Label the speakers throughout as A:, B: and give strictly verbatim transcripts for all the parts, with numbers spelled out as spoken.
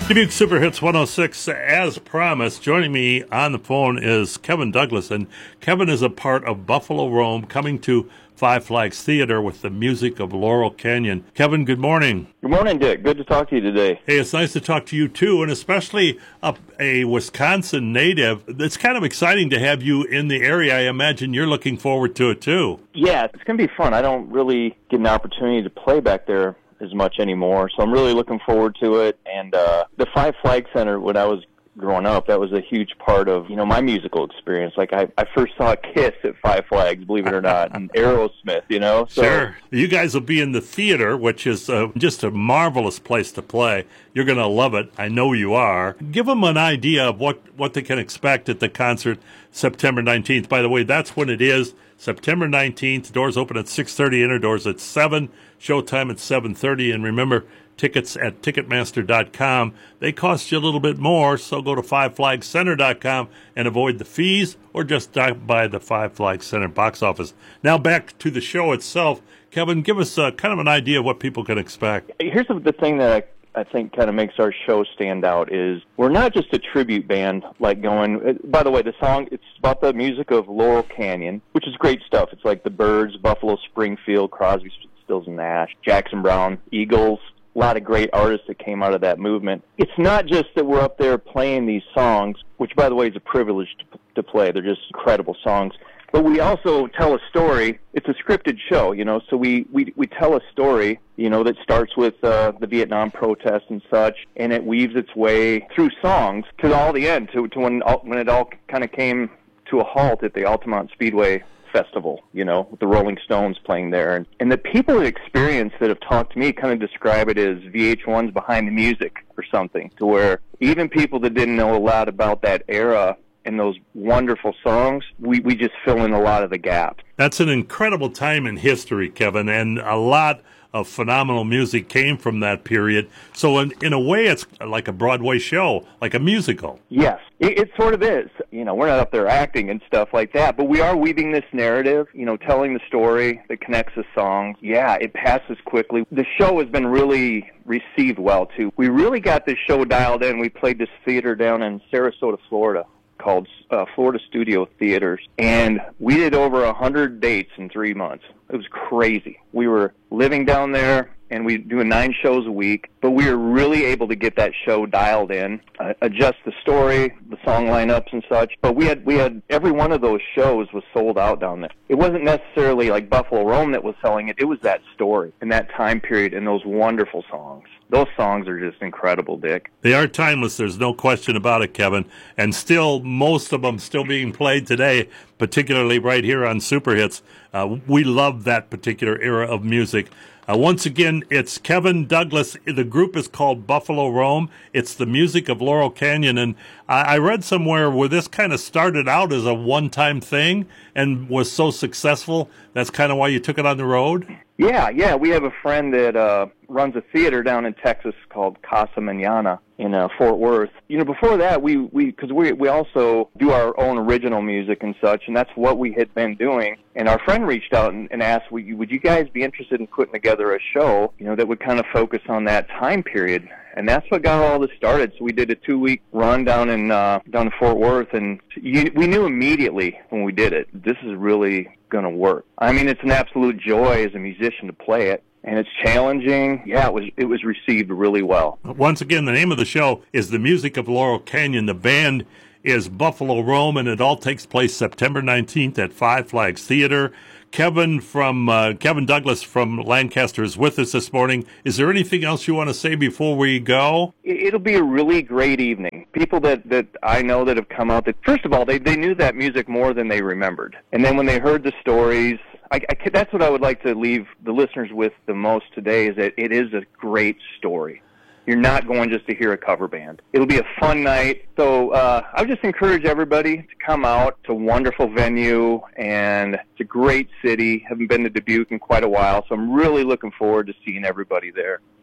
A: Dubuque Super Hits one oh six, as promised. Joining me on the phone is Kevin Douglas, and Kevin is a part of Buffalo Rome, coming to Five Flags Theater with the music of Laurel Canyon. Kevin, good morning.
B: Good morning, Dick. Good to talk to you today.
A: Hey, it's nice to talk to you, too, and especially up a Wisconsin native. It's kind of exciting to have you in the area. I imagine you're looking forward to it, too.
B: Yeah, it's going to be fun. I don't really get an opportunity to play back there as much anymore, so I'm really looking forward to it. And uh, the Five Flag Center, when I was growing up, that was a huge part of, you know, my musical experience. Like, I, I first saw Kiss at Five Flags, believe it or not, and Aerosmith, you know? So,
A: sure. You guys will be in the theater, which is uh, just a marvelous place to play. You're going to love it. I know you are. Give them an idea of what, what they can expect at the concert September nineteenth. By the way, that's when it is. September nineteenth. Doors open at six thirty, inner doors at seven. Showtime at seven thirty. And remember, tickets at Ticketmaster dot com. They cost you a little bit more, so go to Five Flags Center dot com and avoid the fees, or just stop by the Five Flags Center box office. Now back to the show itself. Kevin, give us uh, kind of an idea of what people can expect.
B: Here's the thing that I I think kind of makes our show stand out is we're not just a tribute band like going, by the way, the song, it's about the music of Laurel Canyon, which is great stuff. It's like the Byrds, Buffalo Springfield, Crosby, Stills and Nash, Jackson Browne, Eagles, a lot of great artists that came out of that movement. It's not just that we're up there playing these songs, which, by the way, is a privilege to, to play. They're just incredible songs. But we also tell a story. It's a scripted show, you know, so we, we, we tell a story, you know, that starts with uh, the Vietnam protests and such, and it weaves its way through songs to all the end, to, to when, when it all kind of came to a halt at the Altamont Speedway Festival, you know, with the Rolling Stones playing there. And, and the people that experience that have talked to me kind of describe it as V H one's Behind the Music or something, to where even people that didn't know a lot about that era and those wonderful songs, we, we just fill in a lot of the gaps.
A: That's an incredible time in history, Kevin, and a lot of phenomenal music came from that period. So in, in a way, it's like a Broadway show, like a musical.
B: Yes, it, it sort of is. You know, we're not up there acting and stuff like that, but we are weaving this narrative, you know, telling the story that connects the songs. Yeah, it passes quickly. The show has been really received well, too. We really got this show dialed in. We played this theater down in Sarasota, Florida, called uh, Florida Studio Theaters, and we did over a hundred dates in three months. It was crazy. We were living down there, and we doing nine shows a week, but we were really able to get that show dialed in, uh, adjust the story, the song lineups and such. But we had we had every one of those shows was sold out down there. It wasn't necessarily like Buffalo Rome that was selling it. It was that story and that time period and those wonderful songs. Those songs are just incredible, Dick.
A: They are timeless. There's no question about it, Kevin. And still, most of them still being played today, particularly right here on Super Hits. Uh, we love that particular era of music. Uh, once again, it's Kevin Douglas. The group is called Buffalo Rome. It's the music of Laurel Canyon. And I, I read somewhere where this kind of started out as a one-time thing and was so successful, that's kind of why you took it on the road?
B: Yeah, yeah. We have a friend that uh, runs a theater down in Texas called Casa Manana in uh, Fort Worth. You know, before that, we we because we we also do our own original music and such, and that's what we had been doing. And our friend reached out and, and asked, would you, would you guys be interested in putting together a show, you know, that would kind of focus on that time period? And that's what got all this started. So we did a two-week run down in uh, down in Fort Worth, and you, we knew immediately when we did it, this is really going to work. I mean, it's an absolute joy as a musician to play it, and it's challenging. Yeah, it was it was received really well.
A: Once again, the name of the show is The Music of Laurel Canyon. The band is Buffalo Rome, and it all takes place September nineteenth at Five Flags Theater. Kevin from uh, Kevin Douglas from Lancaster is with us this morning. Is there anything else you want to say before we go?
B: It'll be a really great evening. People that, that I know that have come out, that first of all, they, they knew that music more than they remembered. And then when they heard the stories, I, I, that's what I would like to leave the listeners with the most today, is that it is a great story. You're not going just to hear a cover band. It'll be a fun night. So uh, I would just encourage everybody to come out. It's a wonderful venue, and it's a great city. Haven't been to Dubuque in quite a while, so I'm really looking forward to seeing everybody there.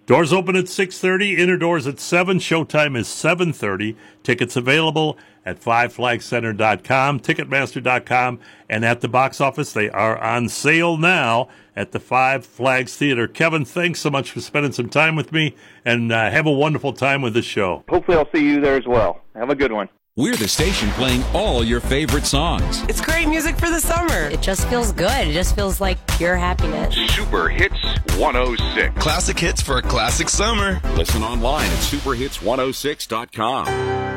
A: Doors open at six thirty, inner doors at seven, showtime is seven thirty. Tickets available at five flag center dot com, ticketmaster dot com, and at the box office. They are on sale now at the Five Flags Theater. Kevin, thanks so much for spending some time with me, and uh, have a wonderful time with the show.
B: Hopefully I'll see you there as well. Have a good one.
C: We're the station playing all your favorite songs.
D: It's great music for the summer.
E: It just feels good. It just feels like pure happiness.
F: Super Hits one oh six.
G: Classic hits for a classic summer.
F: Listen online at super hits one oh six dot com.